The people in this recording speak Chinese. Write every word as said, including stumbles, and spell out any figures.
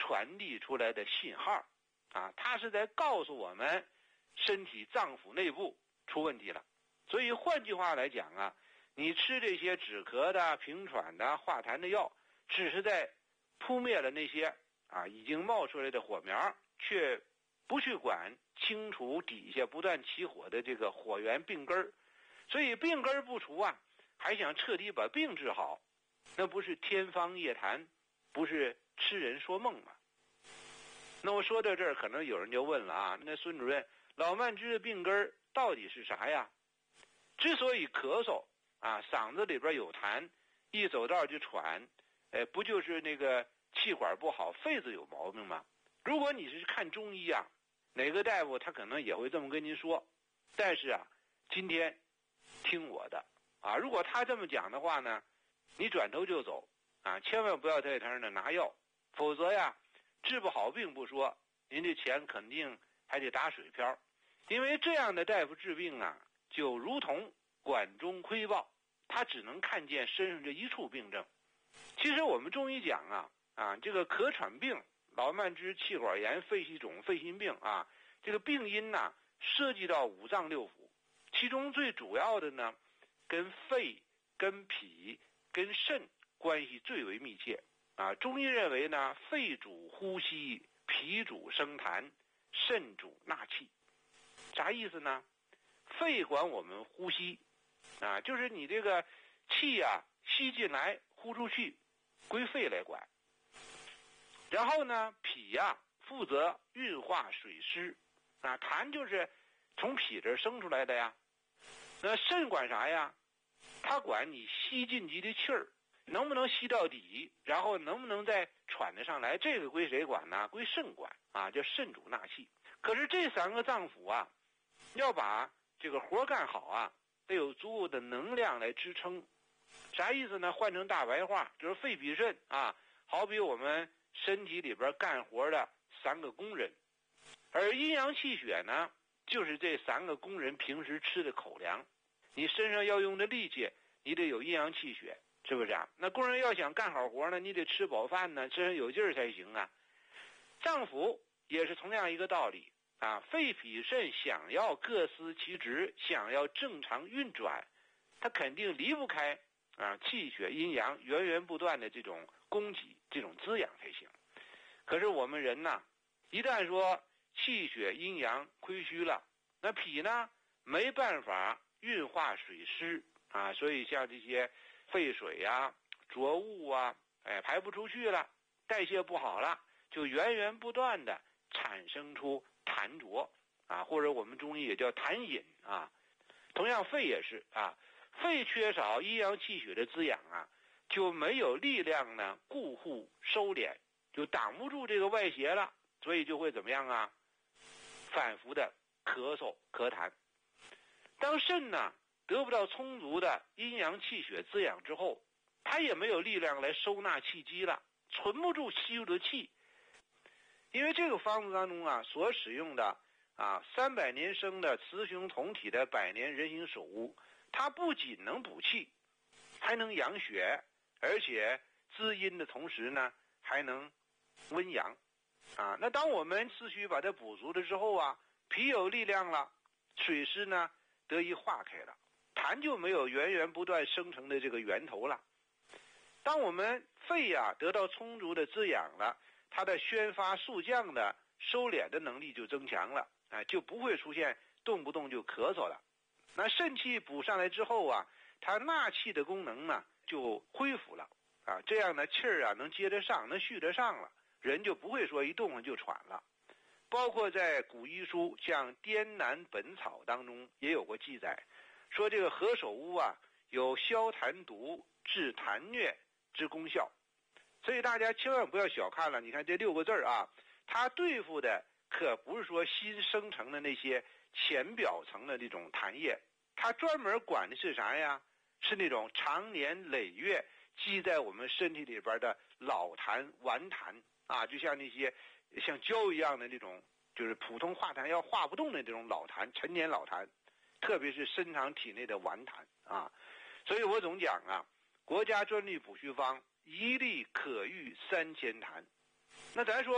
传递出来的信号啊，它是在告诉我们身体脏腑内部出问题了。所以换句话来讲啊，你吃这些止咳的、平喘的、化痰的药，只是在扑灭了那些啊已经冒出来的火苗，却不去管清除底下不断起火的这个火源病根儿。所以病根儿不除啊，还想彻底把病治好，那不是天方夜谭，不是痴人说梦吗？那我说到这儿，可能有人就问了啊，那孙主任，老慢支的病根儿到底是啥呀？之所以咳嗽啊，嗓子里边有痰，一走道就喘，呃，不就是那个气管不好，肺子有毛病吗？如果你是看中医啊，哪个大夫他可能也会这么跟您说。但是啊，今天听我的啊，如果他这么讲的话呢，你转头就走啊，千万不要在他那拿药，否则呀，治不好病不说，您这钱肯定还得打水漂。因为这样的大夫治病啊，就如同管中窥豹，他只能看见身上这一处病症。其实我们中医讲啊啊，这个咳喘病、老慢支、气管炎、肺气肿、肺心病啊，这个病因呢涉及到五脏六腑，其中最主要的呢，跟肺、跟脾、跟肾关系最为密切啊。中医认为呢，肺主呼吸，脾主生痰，肾主纳气。啥意思呢？肺管我们呼吸啊，就是你这个气啊吸进来呼出去，归肺来管。然后呢，脾呀、啊、负责运化水湿啊，痰就是从脾这生出来的呀。那肾管啥呀？它管你吸进去的气儿能不能吸到底，然后能不能再喘得上来，这个归谁管呢？归肾管啊，叫肾主纳气。可是这三个脏腑啊，要把这个活干好啊，得有足够的能量来支撑。啥意思呢？换成大白话就是肺脾肾啊，好比我们身体里边干活的三个工人，而阴阳气血呢，就是这三个工人平时吃的口粮。你身上要用的力气，你得有阴阳气血，是不是啊？那工人要想干好活呢，你得吃饱饭呢，身上有劲儿才行啊。脏腑也是同样一个道理啊，肺脾肾想要各司其职，想要正常运转，它肯定离不开啊气血阴阳源源不断的这种供给，这种滋养才行。可是我们人呢，一旦说气血阴阳亏虚了，那脾呢没办法运化水湿啊，所以像这些废水啊、浊物啊，哎排不出去了，代谢不好了，就源源不断的产生出痰浊啊，或者我们中医也叫痰饮啊。同样肺也是啊，肺缺少阴阳气血的滋养啊，就没有力量呢固护收敛，就挡不住这个外邪了，所以就会怎么样啊？反复的咳嗽咳痰。当肾呢得不到充足的阴阳气血滋养之后，它也没有力量来收纳气机了，存不住吸入的气。因为这个方子当中啊，所使用的啊三百年生的雌雄同体的百年人形首乌，它不仅能补气，还能养血，而且滋阴的同时呢，还能温阳啊。那当我们思绪把它补足了之后啊，脾有力量了，水湿呢得以化开了，痰就没有源源不断生成的这个源头了。当我们肺啊得到充足的滋养了，它的宣发肃降的收敛的能力就增强了啊，就不会出现动不动就咳嗽了。那肾气补上来之后啊，它纳气的功能呢就恢复了啊，这样呢气儿啊能接得上，能续得上了，人就不会说一动就喘了。包括在古医书像《滇南本草》当中也有过记载，说这个何首乌啊有消痰毒、治痰疟之功效。所以大家千万不要小看了，你看这六个字啊，它对付的可不是说新生成的那些浅表层的这种痰液，它专门管的是啥呀？是那种长年累月积在我们身体里边的老痰、顽痰啊，就像那些像胶一样的那种，就是普通化痰要化不动的这种老痰、陈年老痰，特别是深藏体内的顽痰啊。所以我总讲啊，国家专利补虚方一粒可愈三千痰。那咱说